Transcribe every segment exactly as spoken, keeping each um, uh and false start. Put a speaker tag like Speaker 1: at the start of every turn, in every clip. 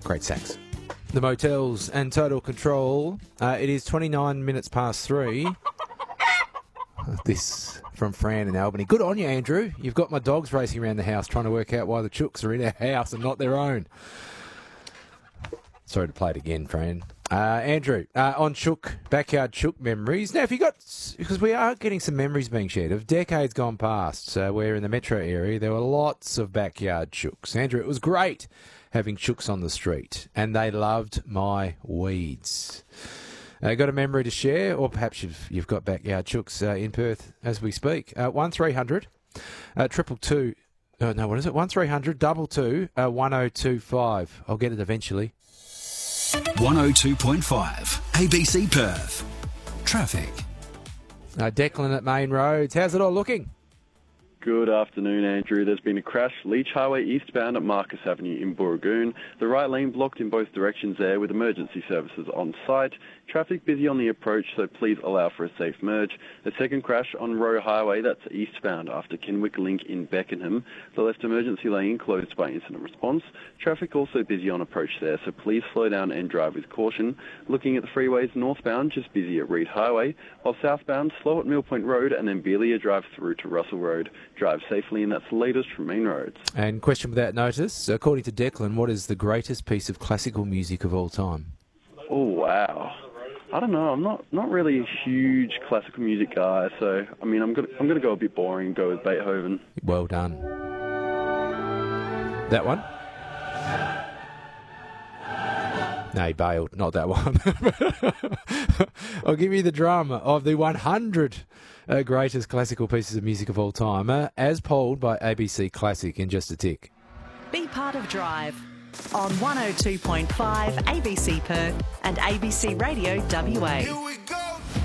Speaker 1: great sax. The Motels and Total Control. Uh, it is twenty-nine minutes past three. This from Fran in Albany. Good on you, Andrew. You've got my dogs racing around the house trying to work out why the chooks are in our house and not their own. Sorry to play it again, Fran. Uh, Andrew, uh, on chook, backyard chook memories. Now, if you got, because we are getting some memories being shared of decades gone past, uh, where in the metro area there were lots of backyard chooks. Andrew, it was great having chooks on the street, and they loved my weeds. Uh, got a memory to share, or perhaps you've you've got backyard chooks uh, in Perth as we speak. Uh, one three hundred uh, triple two. Oh no, what is it? One three hundred double two uh, one zero two five. I'll get it eventually.
Speaker 2: one oh two point five A B C Perth. Traffic.
Speaker 1: Uh, Declan at Main Roads. How's it all looking?
Speaker 3: Good afternoon, Andrew. There's been a crash, Leach Highway eastbound at Marcus Avenue in Booragoon. The right lane blocked in both directions there with emergency services on site. Traffic busy on the approach, so please allow for a safe merge. A second crash on Roe Highway, that's eastbound after Kenwick Link in Beckenham. The left emergency lane closed by incident response. Traffic also busy on approach there, so please slow down and drive with caution. Looking at the freeways northbound, just busy at Reed Highway, while southbound, slow at Mill Point Road and then Beelia Drive through to Russell Road. Drive safely, and that's the latest from Main Roads.
Speaker 1: And question without notice, according to Declan, what is the greatest piece of classical music of all time?
Speaker 3: Oh, wow. I don't know. I'm not, not really a huge classical music guy, so I mean, I'm gonna I'm gonna go a bit boring. Go with Beethoven.
Speaker 1: Well done. That one? No, he bailed. Not that one. I'll give you the drama of the one hundred uh, greatest classical pieces of music of all time, uh, as polled by A B C Classic in just a tick.
Speaker 4: Be part of Drive on one oh two point five A B C Perth and A B C Radio W A.
Speaker 5: Here we go.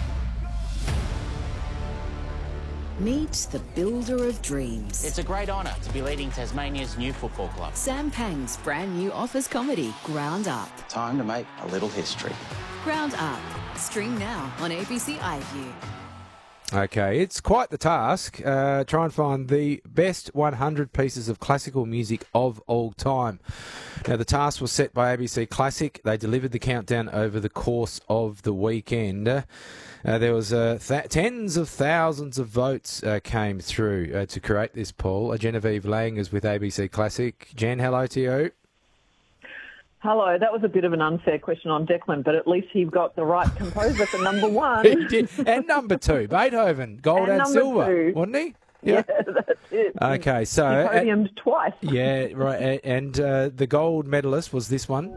Speaker 6: Meet the builder of dreams.
Speaker 7: It's a great honour to be leading Tasmania's new football club.
Speaker 6: Sam Pang's brand new office comedy, Ground Up.
Speaker 7: Time to make a little history.
Speaker 6: Ground Up. Stream now on A B C iView.
Speaker 1: Okay, it's quite the task. Uh, try and find the best one hundred pieces of classical music of all time. Now, the task was set by A B C Classic. They delivered the countdown over the course of the weekend. Uh, uh, there was uh, th- tens of thousands of votes uh, came through uh, to create this poll. Uh, Genevieve Lang is with A B C Classic. Jen, hello to you.
Speaker 8: Hello, that was a bit of an unfair question on Declan, but at least he got the right composer for number one.
Speaker 1: He did. And number two, Beethoven, gold and,
Speaker 8: and
Speaker 1: silver,
Speaker 8: two.
Speaker 1: wasn't he?
Speaker 8: Yeah, yeah, that's it.
Speaker 1: Okay, so
Speaker 8: he podiumed uh, twice.
Speaker 1: Yeah, right. And uh, the gold medalist was this one.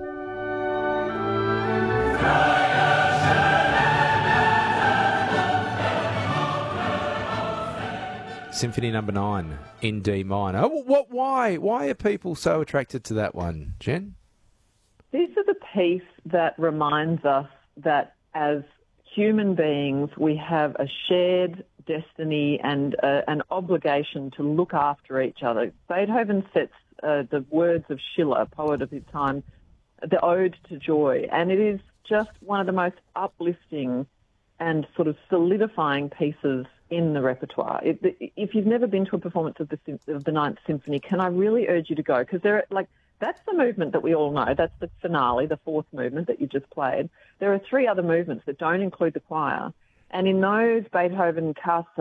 Speaker 1: Symphony Number Nine in D minor. What? Why? Why are people so attracted to that one, Jen?
Speaker 8: This is a piece that reminds us that as human beings, we have a shared destiny and uh, an obligation to look after each other. Beethoven sets uh, the words of Schiller, poet of his time, the Ode to Joy, and it is just one of the most uplifting and sort of solidifying pieces in the repertoire. It, if you've never been to a performance of the, of the Ninth Symphony, can I really urge you to go? Because there are, like, that's the movement that we all know. That's the finale, the fourth movement that you just played. There are three other movements that don't include the choir. And in those, Beethoven casts